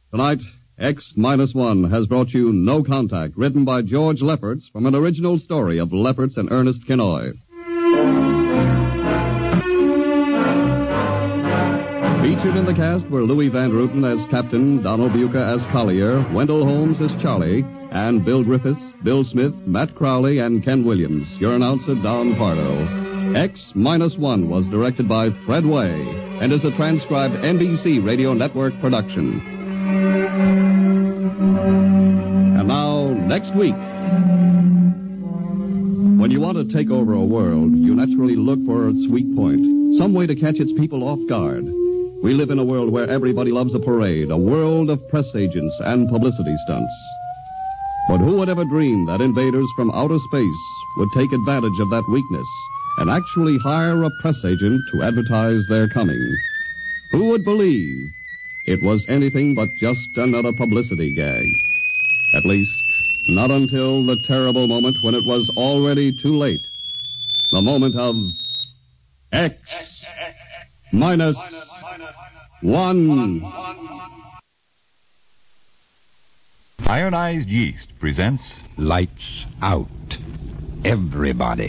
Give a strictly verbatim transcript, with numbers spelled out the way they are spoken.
Tonight, X Minus One has brought you No Contact, written by George Lefferts from an original story of Lefferts and Ernest Kinoy. Featured in the cast were Louis Van Ruten as Captain, Donald Buca as Collier, Wendell Holmes as Charlie, and Bill Griffiths, Bill Smith, Matt Crowley, and Ken Williams. Your announcer, Don Pardo. X Minus One was directed by Fred Way and is a transcribed N B C Radio Network production. And now, next week. When you want to take over a world, you naturally look for its weak point, some way to catch its people off guard. We live in a world where everybody loves a parade, a world of press agents and publicity stunts. But who would ever dream that invaders from outer space would take advantage of that weakness and actually hire a press agent to advertise their coming? Who would believe it was anything but just another publicity gag? At least, not until the terrible moment when it was already too late. The moment of X minus one. Ironized Yeast presents Lights Out. Everybody